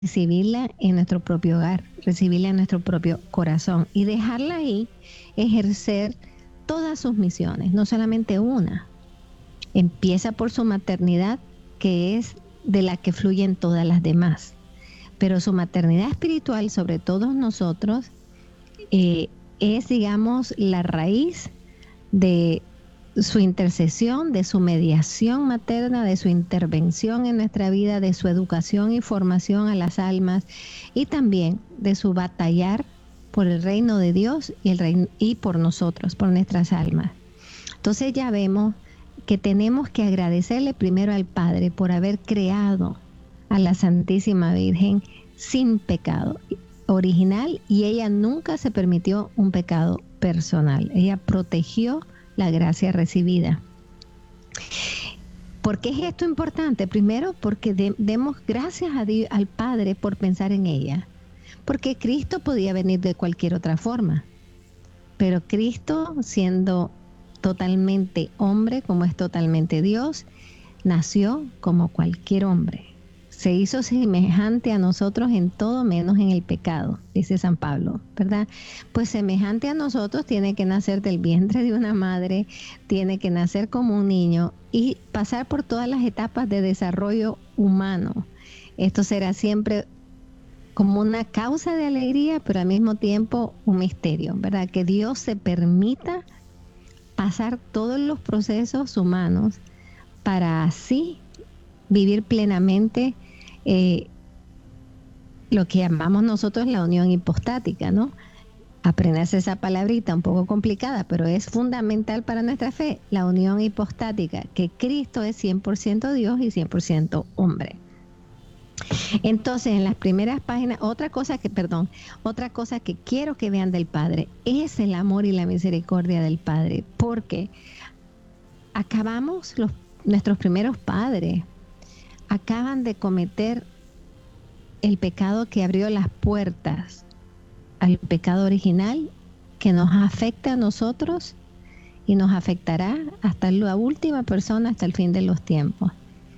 recibirla en nuestro propio hogar, recibirla en nuestro propio corazón y dejarla ahí ejercer todas sus misiones, no solamente una. Empieza por su maternidad, que es de la que fluyen todas las demás, pero su maternidad espiritual sobre todos nosotros es, digamos, la raíz de su intercesión, de su mediación materna, de su intervención en nuestra vida, de su educación y formación a las almas y también de su batallar por el reino de Dios y por nosotros, por nuestras almas. Entonces ya vemos que tenemos que agradecerle primero al Padre por haber creado a la Santísima Virgen sin pecado original, y ella nunca se permitió un pecado personal. Ella protegió la gracia recibida. ¿Por qué es esto importante? Primero, porque demos gracias a Dios, al Padre, por pensar en ella. Porque Cristo podía venir de cualquier otra forma, pero Cristo, siendo totalmente hombre, como es totalmente Dios, nació como cualquier hombre. Se hizo semejante a nosotros en todo menos en el pecado, dice San Pablo, ¿verdad? Pues semejante a nosotros tiene que nacer del vientre de una madre, tiene que nacer como un niño y pasar por todas las etapas de desarrollo humano. Esto será siempre como una causa de alegría, pero al mismo tiempo un misterio, ¿verdad? Que Dios se permita pasar todos los procesos humanos para así vivir plenamente lo que llamamos nosotros la unión hipostática, ¿no? Aprenderse esa palabrita un poco complicada, pero es fundamental para nuestra fe, la unión hipostática, que Cristo es 100% Dios y 100% hombre. Entonces, en las primeras páginas, otra cosa que quiero que vean del Padre es el amor y la misericordia del Padre, porque nuestros primeros padres acaban de cometer el pecado que abrió las puertas al pecado original, que nos afecta a nosotros y nos afectará hasta la última persona, hasta el fin de los tiempos.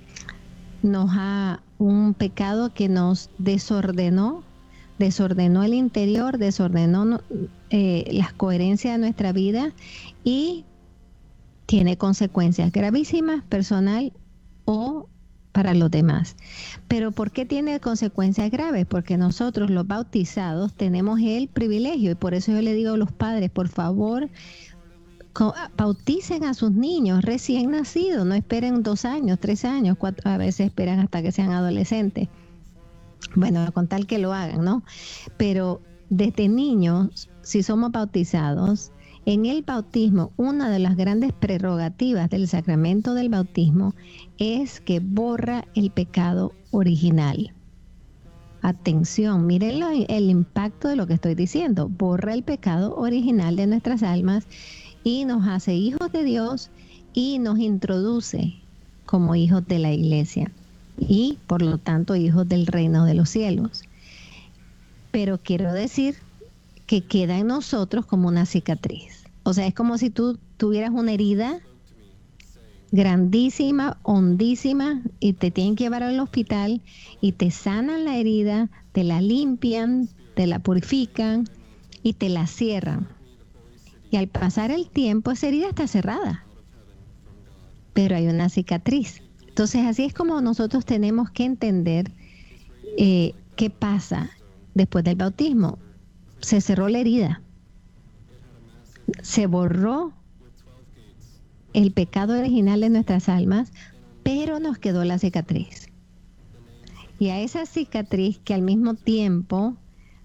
Un pecado que nos desordenó el interior, desordenó las coherencias de nuestra vida y tiene consecuencias gravísimas, personal o para los demás. Pero ¿por qué tiene consecuencias graves? Porque nosotros los bautizados tenemos el privilegio, y por eso yo le digo a los padres, por favor, bauticen a sus niños recién nacidos, no esperen 2 años, 3 años, 4, a veces esperan hasta que sean adolescentes. Bueno, con tal que lo hagan, ¿no? Pero desde niños, si somos bautizados, en el bautismo, una de las grandes prerrogativas del sacramento del bautismo es que borra el pecado original. Atención, miren el impacto de lo que estoy diciendo. Borra el pecado original de nuestras almas y nos hace hijos de Dios y nos introduce como hijos de la Iglesia y por lo tanto hijos del reino de los cielos. Pero quiero decir que queda en nosotros como una cicatriz. O sea, es como si tú tuvieras una herida grandísima, hondísima, y te tienen que llevar al hospital y te sanan la herida, te la limpian, te la purifican y te la cierran. Y al pasar el tiempo, esa herida está cerrada, pero hay una cicatriz. Entonces, así es como nosotros tenemos que entender qué pasa después del bautismo. Se cerró la herida, se borró el pecado original de nuestras almas, pero nos quedó la cicatriz. Y a esa cicatriz, que al mismo tiempo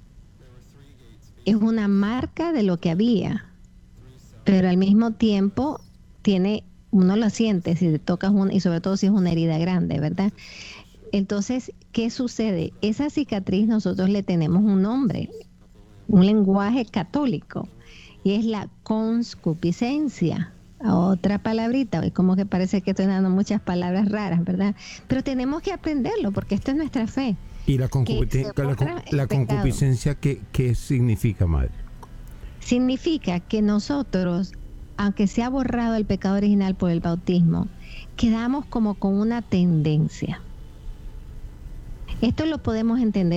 es una marca de lo que había, pero al mismo tiempo uno lo siente si te tocas y sobre todo si es una herida grande, ¿verdad? Entonces, ¿qué sucede? Esa cicatriz nosotros le tenemos un nombre, un lenguaje católico, y es la concupiscencia. Otra palabrita, y como que parece que estoy dando muchas palabras raras, ¿verdad? Pero tenemos que aprenderlo porque esto es nuestra fe. ¿Y la concupiscencia qué significa, madre? Significa que nosotros, aunque se ha borrado el pecado original por el bautismo, quedamos como con una tendencia. Esto lo podemos entender